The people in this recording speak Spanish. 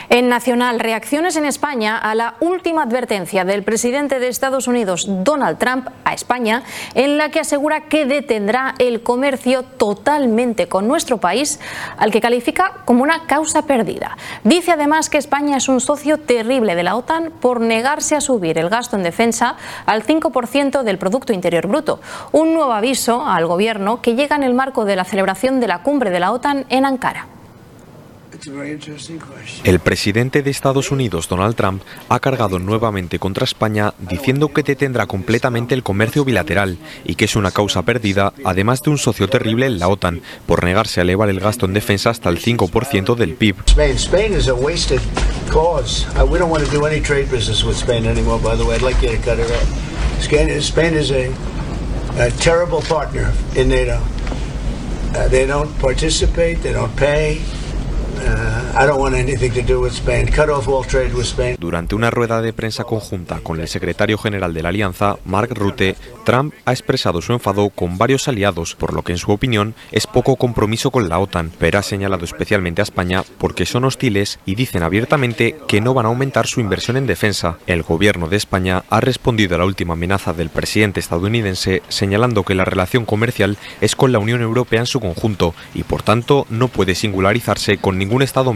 En Nacional, reacciones en España a la última advertencia del presidente de Estados Unidos, Donald Trump, a España, en la que asegura que detendrá el comercio totalmente con nuestro país, al que califica como una causa perdida. Dice además que España es un socio terrible de la OTAN por negarse a subir el gasto en defensa al 5% del Producto Interior Bruto. Un nuevo aviso al gobierno que llega en el marco de la celebración de la cumbre de la OTAN en Ankara. El presidente de Estados Unidos, Donald Trump, ha cargado nuevamente contra España diciendo que detendrá completamente el comercio bilateral y que es una causa perdida, además de un socio terrible en la OTAN, por negarse a elevar el gasto en defensa hasta el 5% del PIB. Spain is a wasted cause. We don't want to do any trade business with Spain anymore, by the way. I'd like you to cut it off. Spain is a terrible partner in NATO. They don't participate, they don't pay. I don't want anything to do with Spain. Cut off all trade with Spain. Durante una rueda de prensa conjunta con el secretario general de la Alianza, Mark Rutte, Trump ha expresado su enfado con varios aliados, por lo que en su opinión es poco compromiso con la OTAN, pero ha señalado especialmente a España porque son hostiles y dicen abiertamente que no van a aumentar su inversión en defensa. El gobierno de España ha respondido a la última amenaza del presidente estadounidense, señalando que la relación comercial es con la Unión Europea en su conjunto y por tanto no puede singularizarse con ningún Estado